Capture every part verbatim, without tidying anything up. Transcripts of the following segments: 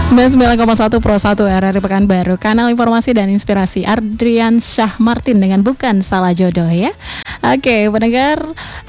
sembilan puluh sembilan koma satu Pro satu R R I Pekanbaru, kanal informasi dan inspirasi. Ardrian Syah Martin dengan Bukan Salah Jodoh ya. Oke, pendengar,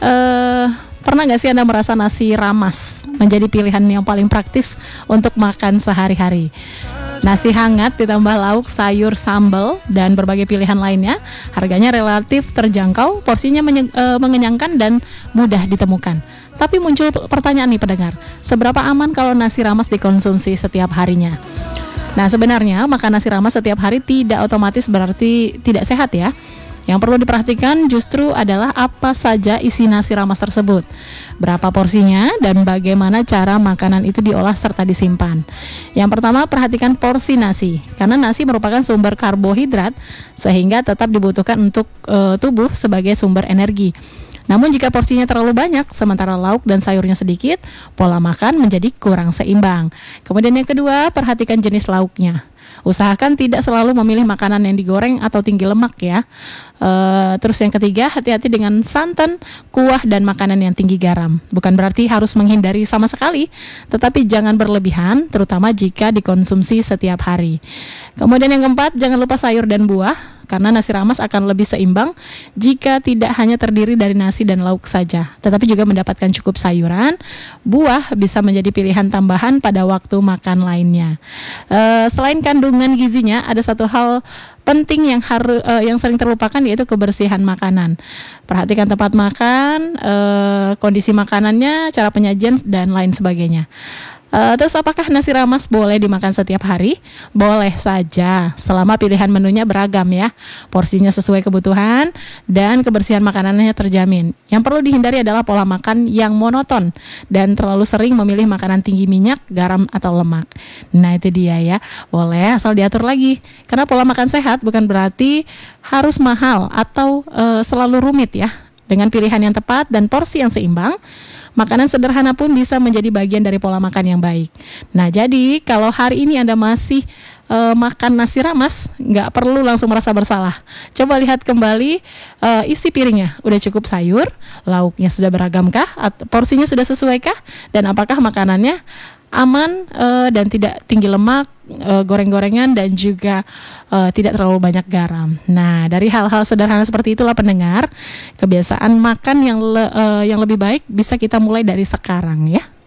uh, pernah gak sih Anda merasa nasi ramas menjadi pilihan yang paling praktis untuk makan sehari-hari? Nasi hangat ditambah lauk, sayur, sambal, dan berbagai pilihan lainnya. Harganya relatif terjangkau, porsinya menye- uh, mengenyangkan dan mudah ditemukan. Tapi muncul pertanyaan nih pendengar, seberapa aman kalau nasi ramas dikonsumsi setiap harinya? Nah, sebenarnya makan nasi ramas setiap hari tidak otomatis berarti tidak sehat ya. Yang perlu diperhatikan justru adalah apa saja isi nasi ramas tersebut, berapa porsinya, dan bagaimana cara makanan itu diolah serta disimpan. Yang pertama, perhatikan porsi nasi, karena nasi merupakan sumber karbohidrat sehingga tetap dibutuhkan untuk e, tubuh sebagai sumber energi. Namun jika porsinya terlalu banyak, sementara lauk dan sayurnya sedikit, pola makan menjadi kurang seimbang. Kemudian yang kedua, perhatikan jenis lauknya. Usahakan tidak selalu memilih makanan yang digoreng atau tinggi lemak ya. E, terus yang ketiga, hati-hati dengan santan, kuah, dan makanan yang tinggi garam. Bukan berarti harus menghindari sama sekali, tetapi jangan berlebihan, terutama jika dikonsumsi setiap hari. Kemudian yang keempat, jangan lupa sayur dan buah, karena nasi ramas akan lebih seimbang jika tidak hanya terdiri dari nasi dan lauk saja, tetapi juga mendapatkan cukup sayuran. Buah bisa menjadi pilihan tambahan pada waktu makan lainnya. E, selain kandungan gizinya, ada satu hal penting yang harus uh, yang sering terlupakan, yaitu kebersihan makanan. Perhatikan tempat makan, uh, kondisi makanannya, cara penyajian, dan lain sebagainya. Uh, terus apakah nasi ramas boleh dimakan setiap hari? Boleh saja, selama pilihan menunya beragam ya, porsinya sesuai kebutuhan, dan kebersihan makanannya terjamin. Yang perlu dihindari adalah pola makan yang monoton dan terlalu sering memilih makanan tinggi minyak, garam, atau lemak. Nah itu dia ya, boleh asal diatur lagi. Karena pola makan sehat bukan berarti harus mahal atau uh, selalu rumit ya. Dengan pilihan yang tepat dan porsi yang seimbang, makanan sederhana pun bisa menjadi bagian dari pola makan yang baik. Nah, jadi kalau hari ini Anda masih uh, makan nasi ramas, nggak perlu langsung merasa bersalah. Coba lihat kembali uh, isi piringnya. Udah cukup sayur, lauknya sudah beragamkah, atau porsinya sudah sesuaikah, dan apakah makanannya aman uh, dan tidak tinggi lemak, uh, goreng-gorengan, dan juga uh, tidak terlalu banyak garam. Nah, dari hal-hal sederhana seperti itulah pendengar, kebiasaan makan yang le, uh, yang lebih baik bisa kita mulai dari sekarang ya.